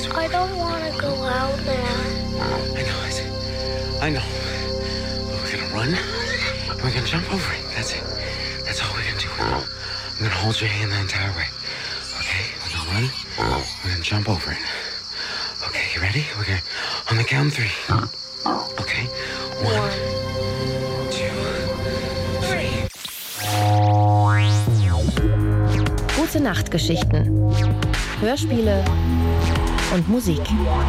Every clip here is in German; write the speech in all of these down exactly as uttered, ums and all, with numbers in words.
I don't want to go out there. I know, I see. I know. But we're gonna run, and we're gonna jump over it. That's it. That's all we're gonna do. I'm gonna hold your hand the entire way. Okay? We're gonna run, we're gonna jump over it. Okay, you ready? We're gonna, on the count three. Okay? One, two, three. Gute Nachtgeschichten, Hörspiele und Musik.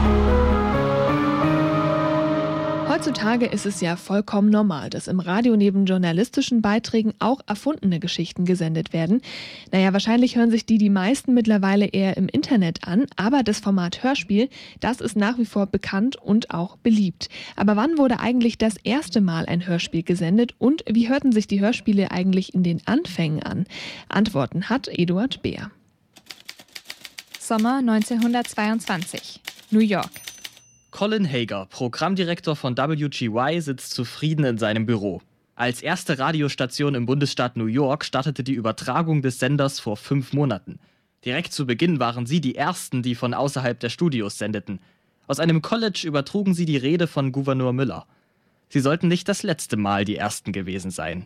Heutzutage ist es ja vollkommen normal, dass im Radio neben journalistischen Beiträgen auch erfundene Geschichten gesendet werden. Naja, wahrscheinlich hören sich die die meisten mittlerweile eher im Internet an, aber das Format Hörspiel, das ist nach wie vor bekannt und auch beliebt. Aber wann wurde eigentlich das erste Mal ein Hörspiel gesendet und wie hörten sich die Hörspiele eigentlich in den Anfängen an? Antworten hat Eduard Beer. Sommer neunzehnhundertzweiundzwanzig, New York. Colin Hager, Programmdirektor von W G Y, sitzt zufrieden in seinem Büro. Als erste Radiostation im Bundesstaat New York startete die Übertragung des Senders vor fünf Monaten. Direkt zu Beginn waren sie die Ersten, die von außerhalb der Studios sendeten. Aus einem College übertrugen sie die Rede von Gouverneur Miller. Sie sollten nicht das letzte Mal die Ersten gewesen sein.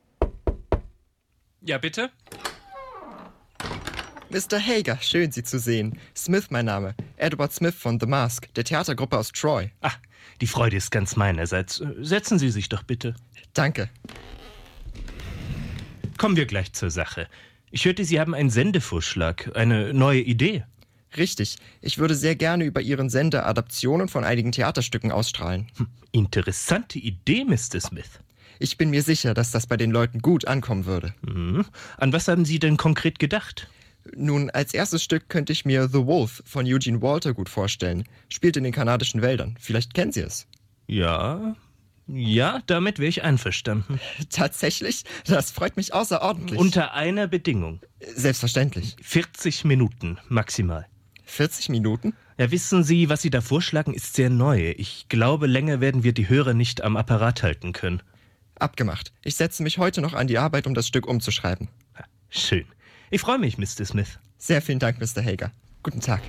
Ja, bitte? Mister Hager, schön, Sie zu sehen. Smith mein Name. Edward Smith von The Mask, der Theatergruppe aus Troy. Ach, die Freude ist ganz meinerseits. Setzen Sie sich doch bitte. Danke. Kommen wir gleich zur Sache. Ich hörte, Sie haben einen Sendevorschlag, eine neue Idee. Richtig. Ich würde sehr gerne über Ihren Sender Adaptionen von einigen Theaterstücken ausstrahlen. Hm, interessante Idee, Mister Smith. Ich bin mir sicher, dass das bei den Leuten gut ankommen würde. Hm. An was haben Sie denn konkret gedacht? Nun, als erstes Stück könnte ich mir The Wolf von Eugene Walter gut vorstellen. Spielt in den kanadischen Wäldern. Vielleicht kennen Sie es. Ja, ja, damit wäre ich einverstanden. Tatsächlich? Das freut mich außerordentlich. Unter einer Bedingung. Selbstverständlich. vierzig Minuten maximal. vierzig Minuten? Ja, wissen Sie, was Sie da vorschlagen, ist sehr neu. Ich glaube, länger werden wir die Hörer nicht am Apparat halten können. Abgemacht. Ich setze mich heute noch an die Arbeit, um das Stück umzuschreiben. Schön. Ich freue mich, Mister Smith. Sehr vielen Dank, Mister Hager. Guten Tag.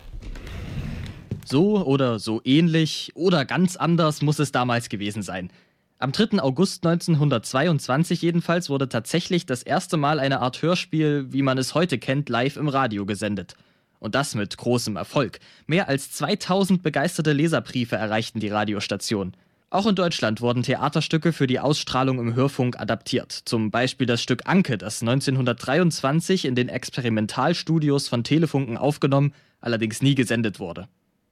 So oder so ähnlich oder ganz anders muss es damals gewesen sein. Am dritten August neunzehnhundertzweiundzwanzig jedenfalls wurde tatsächlich das erste Mal eine Art Hörspiel, wie man es heute kennt, live im Radio gesendet. Und das mit großem Erfolg. Mehr als zweitausend begeisterte Leserbriefe erreichten die Radiostation. Auch in Deutschland wurden Theaterstücke für die Ausstrahlung im Hörfunk adaptiert. Zum Beispiel das Stück Anke, das neunzehnhundertdreiundzwanzig in den Experimentalstudios von Telefunken aufgenommen, allerdings nie gesendet wurde.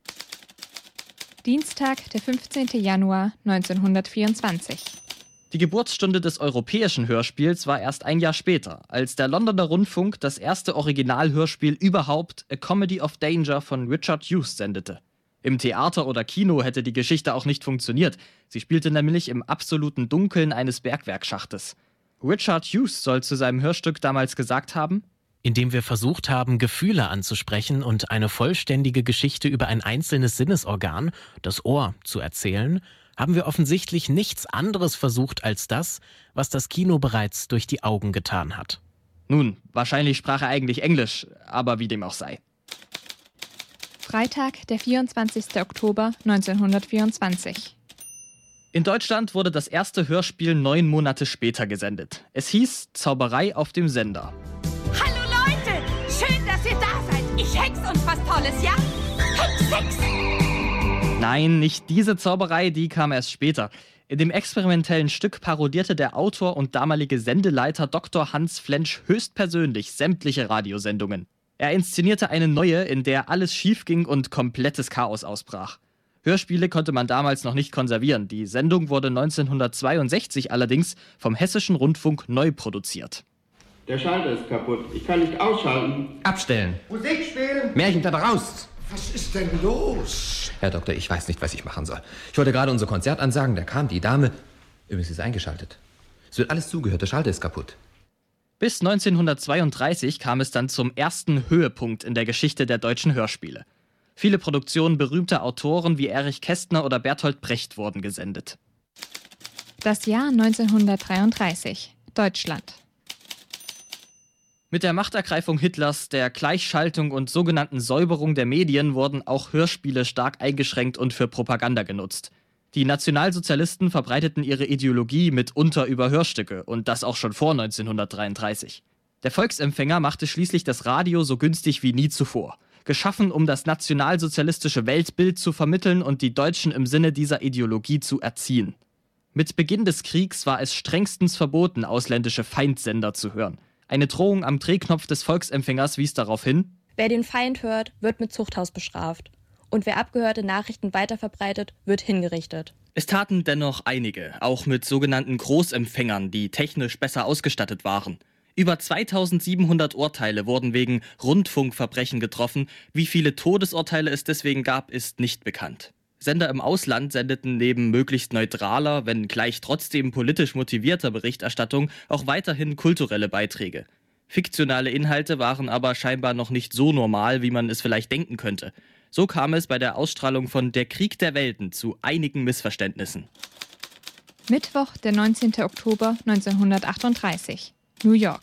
Dienstag, der fünfzehnten Januar neunzehnhundertvierundzwanzig. Die Geburtsstunde des europäischen Hörspiels war erst ein Jahr später, als der Londoner Rundfunk das erste Originalhörspiel überhaupt, A Comedy of Danger von Richard Hughes, sendete. Im Theater oder Kino hätte die Geschichte auch nicht funktioniert. Sie spielte nämlich im absoluten Dunkeln eines Bergwerkschachtes. Richard Hughes soll zu seinem Hörstück damals gesagt haben: Indem wir versucht haben, Gefühle anzusprechen und eine vollständige Geschichte über ein einzelnes Sinnesorgan, das Ohr, zu erzählen, haben wir offensichtlich nichts anderes versucht als das, was das Kino bereits durch die Augen getan hat. Nun, wahrscheinlich sprach er eigentlich Englisch, aber wie dem auch sei. Freitag, der vierundzwanzigsten Oktober neunzehnhundertvierundzwanzig. In Deutschland wurde das erste Hörspiel neun Monate später gesendet. Es hieß Zauberei auf dem Sender. Hallo Leute, schön, dass ihr da seid. Ich hex uns was Tolles, ja? Hex, hex! Nein, nicht diese Zauberei, die kam erst später. In dem experimentellen Stück parodierte der Autor und damalige Sendeleiter Doktor Hans Flensch höchstpersönlich sämtliche Radiosendungen. Er inszenierte eine neue, in der alles schief ging und komplettes Chaos ausbrach. Hörspiele konnte man damals noch nicht konservieren. Die Sendung wurde neunzehnhundertzweiundsechzig allerdings vom Hessischen Rundfunk neu produziert. Der Schalter ist kaputt. Ich kann nicht ausschalten. Abstellen. Musik spielen. Märchen da raus. Was ist denn los? Herr Doktor, ich weiß nicht, was ich machen soll. Ich wollte gerade unser Konzert ansagen, da kam die Dame. Übrigens ist eingeschaltet. Es wird alles zugehört, der Schalter ist kaputt. Bis neunzehnhundertzweiunddreißig kam es dann zum ersten Höhepunkt in der Geschichte der deutschen Hörspiele. Viele Produktionen berühmter Autoren wie Erich Kästner oder Bertolt Brecht wurden gesendet. Das Jahr neunzehnhundertdreiunddreißig, Deutschland. Mit der Machtergreifung Hitlers, der Gleichschaltung und sogenannten Säuberung der Medien wurden auch Hörspiele stark eingeschränkt und für Propaganda genutzt. Die Nationalsozialisten verbreiteten ihre Ideologie mitunter über Hörstücke und das auch schon vor neunzehnhundertdreiunddreißig. Der Volksempfänger machte schließlich das Radio so günstig wie nie zuvor. Geschaffen, um das nationalsozialistische Weltbild zu vermitteln und die Deutschen im Sinne dieser Ideologie zu erziehen. Mit Beginn des Kriegs war es strengstens verboten, ausländische Feindsender zu hören. Eine Drohung am Drehknopf des Volksempfängers wies darauf hin: Wer den Feind hört, wird mit Zuchthaus bestraft. Und wer abgehörte Nachrichten weiterverbreitet, wird hingerichtet. Es taten dennoch einige, auch mit sogenannten Großempfängern, die technisch besser ausgestattet waren. Über zweitausendsiebenhundert Urteile wurden wegen Rundfunkverbrechen getroffen. Wie viele Todesurteile es deswegen gab, ist nicht bekannt. Sender im Ausland sendeten neben möglichst neutraler, wenn gleich trotzdem politisch motivierter Berichterstattung auch weiterhin kulturelle Beiträge. Fiktionale Inhalte waren aber scheinbar noch nicht so normal, wie man es vielleicht denken könnte. So kam es bei der Ausstrahlung von Der Krieg der Welten zu einigen Missverständnissen. Mittwoch, der neunzehnten Oktober neunzehnhundertachtunddreißig. New York.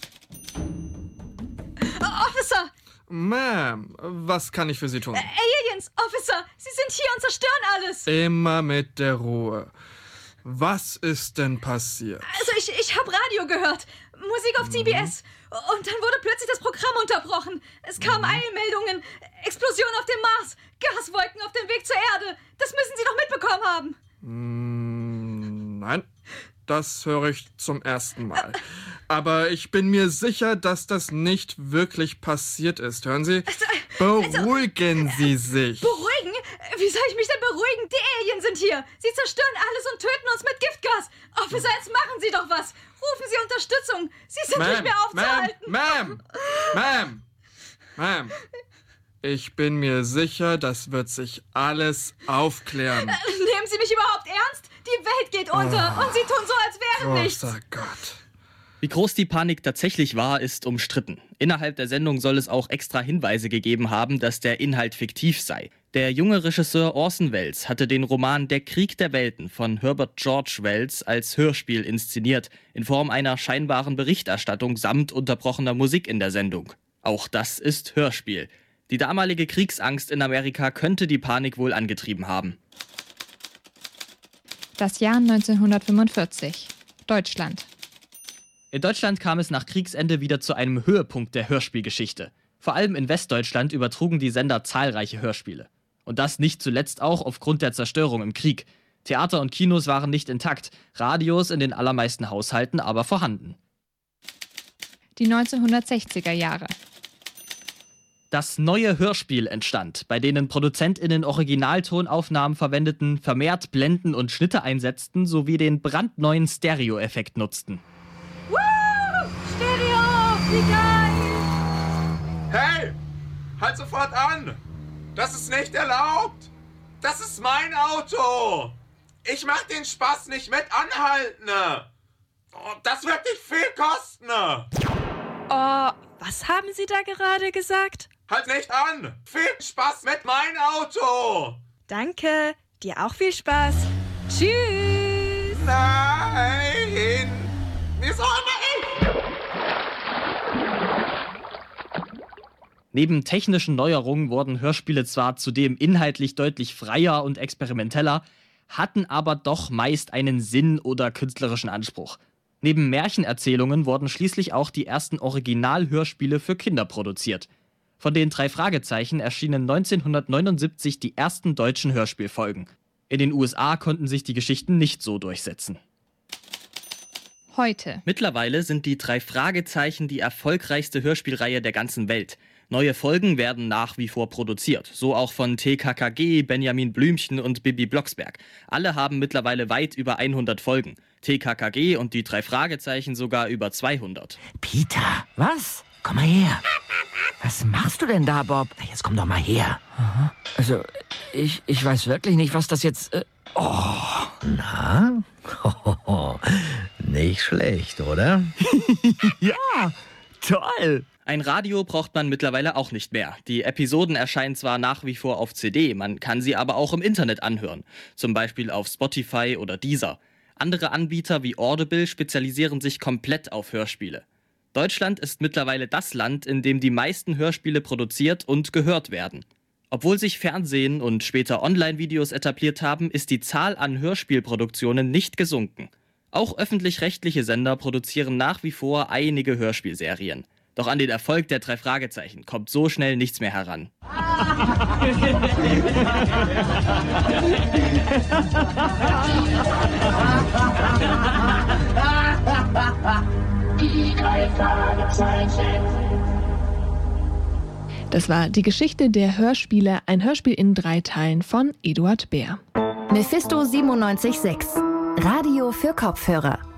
Officer! Ma'am, was kann ich für Sie tun? Äh, Aliens, Officer! Sie sind hier und zerstören alles! Immer mit der Ruhe. Was ist denn passiert? Also ich, ich habe Radio gehört. Musik auf C B S. Und dann wurde plötzlich das Programm unterbrochen. Es kamen Eilmeldungen. Explosion auf dem Mars. Gaswolken auf dem Weg zur Erde. Das müssen Sie doch mitbekommen haben. Mm, nein, das höre ich zum ersten Mal. Aber ich bin mir sicher, dass das nicht wirklich passiert ist. Hören Sie? Beruhigen also, Sie sich. Beruhigen? Wie soll ich mich denn beruhigen? Die Aliens sind hier. Sie zerstören alles und töten uns mit Giftgas. Officer, jetzt machen Sie doch was. Rufen Sie Unterstützung. Sie sind Ma'am, nicht mehr aufzuhalten. Ma'am, Ma'am, Ma'am. Ich bin mir sicher, das wird sich alles aufklären. Nehmen Sie mich überhaupt ernst? Die Welt geht unter Oh, und Sie tun so, als wäre nichts. Großer Gott. Wie groß die Panik tatsächlich war, ist umstritten. Innerhalb der Sendung soll es auch extra Hinweise gegeben haben, dass der Inhalt fiktiv sei. Der junge Regisseur Orson Welles hatte den Roman Der Krieg der Welten von Herbert George Wells als Hörspiel inszeniert, in Form einer scheinbaren Berichterstattung samt unterbrochener Musik in der Sendung. Auch das ist Hörspiel. Die damalige Kriegsangst in Amerika könnte die Panik wohl angetrieben haben. Das Jahr neunzehnhundertfünfundvierzig. Deutschland. In Deutschland kam es nach Kriegsende wieder zu einem Höhepunkt der Hörspielgeschichte. Vor allem in Westdeutschland übertrugen die Sender zahlreiche Hörspiele. Und das nicht zuletzt auch aufgrund der Zerstörung im Krieg. Theater und Kinos waren nicht intakt, Radios in den allermeisten Haushalten aber vorhanden. Die neunzehnhundertsechziger Jahre. Das neue Hörspiel entstand, bei denen ProduzentInnen Originaltonaufnahmen verwendeten, vermehrt Blenden und Schnitte einsetzten sowie den brandneuen Stereo-Effekt nutzten. Woo! Stereo! Wie geil! Hey! Halt sofort an! Das ist nicht erlaubt! Das ist mein Auto! Ich mach den Spaß nicht mit anhalten! Oh, das wird dich viel kosten! Oh, was haben Sie da gerade gesagt? Halt nicht an! Viel Spaß mit meinem Auto! Danke, dir auch viel Spaß. Tschüss! Nein! Wieso immer ich? Neben technischen Neuerungen wurden Hörspiele zwar zudem inhaltlich deutlich freier und experimenteller, hatten aber doch meist einen Sinn oder künstlerischen Anspruch. Neben Märchenerzählungen wurden schließlich auch die ersten Originalhörspiele für Kinder produziert. Von den drei Fragezeichen erschienen neunzehnhundertneunundsiebzig die ersten deutschen Hörspielfolgen. In den U S A konnten sich die Geschichten nicht so durchsetzen. Heute. Mittlerweile sind die drei Fragezeichen die erfolgreichste Hörspielreihe der ganzen Welt. Neue Folgen werden nach wie vor produziert, so auch von T K K G, Benjamin Blümchen und Bibi Blocksberg. Alle haben mittlerweile weit über hundert Folgen. T K K G und die drei Fragezeichen sogar über zweihundert. Peter, was? Komm mal her. Was machst du denn da, Bob? Jetzt komm doch mal her. Aha. Also, ich, ich weiß wirklich nicht, was das jetzt... Äh, oh. Na? Nicht schlecht, oder? Ja, toll. Ein Radio braucht man mittlerweile auch nicht mehr. Die Episoden erscheinen zwar nach wie vor auf C D, man kann sie aber auch im Internet anhören. Zum Beispiel auf Spotify oder Deezer. Andere Anbieter wie Audible spezialisieren sich komplett auf Hörspiele. Deutschland ist mittlerweile das Land, in dem die meisten Hörspiele produziert und gehört werden. Obwohl sich Fernsehen und später Online-Videos etabliert haben, ist die Zahl an Hörspielproduktionen nicht gesunken. Auch öffentlich-rechtliche Sender produzieren nach wie vor einige Hörspielserien. Doch an den Erfolg der drei Fragezeichen kommt so schnell nichts mehr heran. Die drei Fragezeichen. Das war die Geschichte der Hörspiele, ein Hörspiel in drei Teilen von Eduard Bär. Mephisto siebenundneunzig Komma sechs. Radio für Kopfhörer.